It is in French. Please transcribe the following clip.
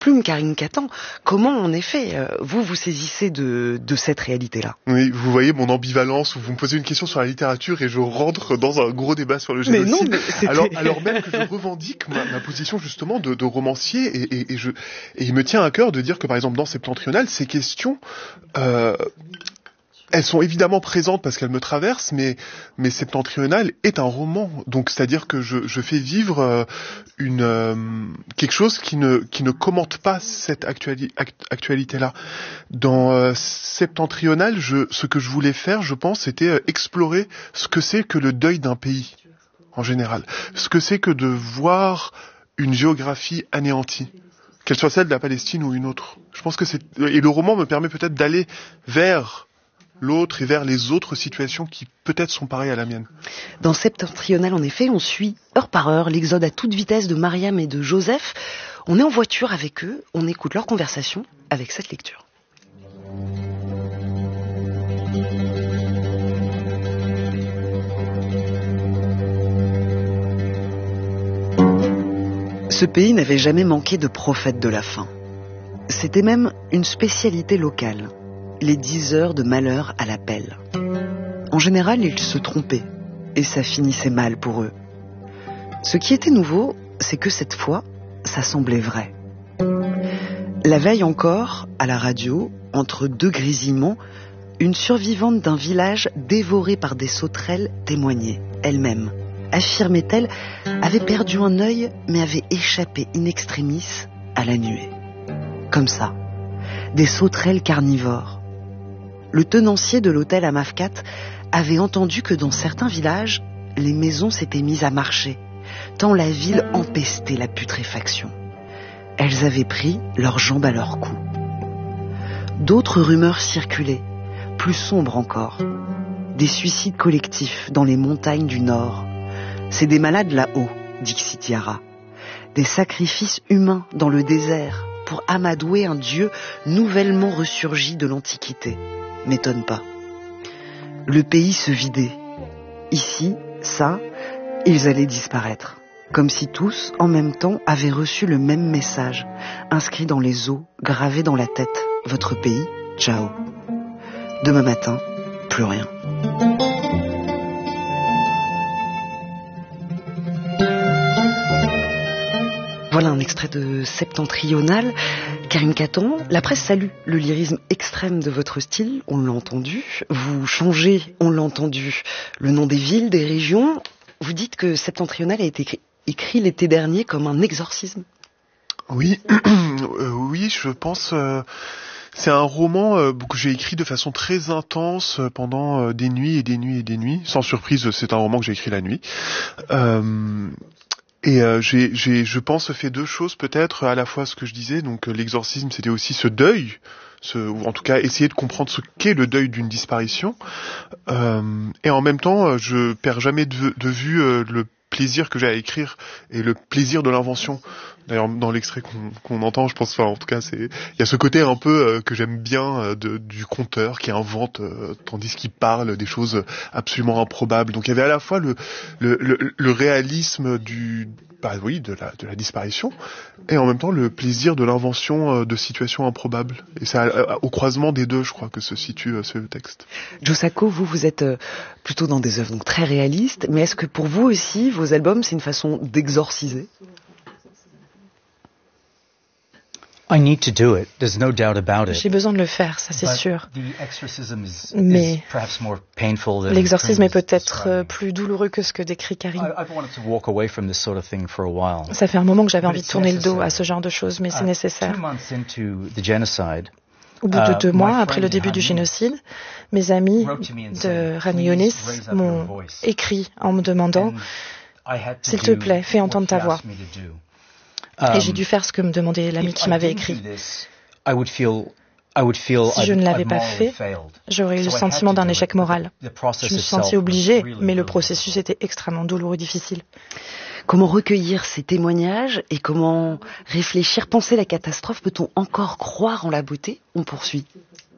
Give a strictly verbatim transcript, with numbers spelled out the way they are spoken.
plume, Karine Catan. Comment, en effet, euh, vous vous saisissez de, de cette réalité-là? Oui, vous voyez mon ambivalence, où vous me posez une question sur la littérature et je rentre dans un gros débat sur le génocide. Mais non, mais alors, alors même que je revendique ma, ma position justement de, de romancier et, et, et, je, et il me tient à cœur de dire que par exemple dans Septentrional, ces questions... Euh, elles sont évidemment présentes parce qu'elles me traversent, mais, mais Septentrional est un roman. Donc, c'est-à-dire que je, je fais vivre euh, une, euh, quelque chose qui ne, qui ne commente pas cette actuali- act- actualité-là. Dans euh, Septentrional, je, ce que je voulais faire, je pense, c'était euh, explorer ce que c'est que le deuil d'un pays, en général. Ce que c'est que de voir une géographie anéantie. Qu'elle soit celle de la Palestine ou une autre. Je pense que c'est, et le roman me permet peut-être d'aller vers l'autre et vers les autres situations qui peut-être sont pareilles à la mienne. Dans Septentrional, en effet, on suit heure par heure l'exode à toute vitesse de Mariam et de Joseph. On est en voiture avec eux, on écoute leur conversation avec cette lecture. Ce pays n'avait jamais manqué de prophètes de la faim. C'était même une spécialité locale. Les dix heures de malheur à la pelle. En général, ils se trompaient, et ça finissait mal pour eux. Ce qui était nouveau, c'est que cette fois, ça semblait vrai. La veille encore, à la radio, entre deux grésillements, une survivante d'un village dévoré par des sauterelles témoignait, elle-même. Affirmait-elle, avait perdu un œil, mais avait échappé in extremis à la nuée. Comme ça, des sauterelles carnivores. Le tenancier de l'hôtel à Mafkat avait entendu que dans certains villages, les maisons s'étaient mises à marcher, tant la ville empestait la putréfaction. Elles avaient pris leurs jambes à leur cou. D'autres rumeurs circulaient, plus sombres encore. Des suicides collectifs dans les montagnes du Nord. C'est des malades là-haut, dit Sitiara. Des sacrifices humains dans le désert pour amadouer un dieu nouvellement ressurgi de l'Antiquité. M'étonne pas. Le pays se vidait. Ici, ça, ils allaient disparaître. Comme si tous, en même temps, avaient reçu le même message, inscrit dans les os, gravé dans la tête. Votre pays, ciao. Demain matin, plus rien. Voilà un extrait de Septentrional. Karine Catan, la presse salue le lyrisme extrême de votre style, on l'a entendu. Vous changez, on l'a entendu, le nom des villes, des régions. Vous dites que Septentrional a été écrit, écrit l'été dernier comme un exorcisme. Oui, euh, oui, je pense... Euh... C'est un roman euh, que j'ai écrit de façon très intense pendant euh, des nuits et des nuits et des nuits. Sans surprise, c'est un roman que j'ai écrit la nuit. Euh, et euh, j'ai, j'ai, je pense, fait deux choses peut-être, à la fois ce que je disais, donc euh, l'exorcisme, c'était aussi ce deuil, ce, ou en tout cas essayer de comprendre ce qu'est le deuil d'une disparition. Euh, et en même temps, je perds jamais de, de vue euh, le plaisir que j'ai à écrire et le plaisir de l'invention. D'ailleurs, dans l'extrait qu'on, qu'on entend, je pense, enfin, en tout cas, c'est, il y a ce côté un peu euh, que j'aime bien euh, de, du conteur qui invente, euh, tandis qu'il parle des choses absolument improbables. Donc, il y avait à la fois le, le, le, le réalisme du, bah oui, de la, de la disparition, et en même temps le plaisir de l'invention euh, de situations improbables. Et c'est à, à, au croisement des deux, je crois, que se situe euh, ce texte. Jo Sacco, vous, vous êtes euh, plutôt dans des œuvres donc très réalistes, mais est-ce que pour vous aussi, vos albums, c'est une façon d'exorciser ? I need to do it. There's no doubt about it. J'ai besoin de le faire, ça c'est But sûr. the exorcism is, Mais is perhaps more painful than l'exorcisme est Karim is peut-être euh, describing. plus douloureux que ce que décrit Karim. I- I've wanted to walk away from this sort of thing for a while. Ça fait un moment que j'avais But envie de it's tourner le dos necessary. à ce genre de choses, mais c'est Uh, nécessaire. Two months into the genocide, Au bout de uh, deux my mois, après friend le début du Hani génocide, mes amis wrote to me and de said, Rani "Please Yonis raise up your m'ont voice." écrit en me demandant And I had to S'il te do plaît, fais what entendre he ta voix. asked me to do. et Um, j'ai dû faire ce que me demandait l'ami if qui I m'avait didn't écrit. do this, I would feel, I would feel Si je I'd- ne l'avais I'd pas morally fait, failed. J'aurais eu So le I had sentiment to d'un do échec it. moral. The process Je me itself sentais was obligée, really mais le brutal. processus était extrêmement douloureux et difficile. Comment recueillir ces témoignages et comment réfléchir, penser la catastrophe? Peut-on encore croire en la beauté? On poursuit.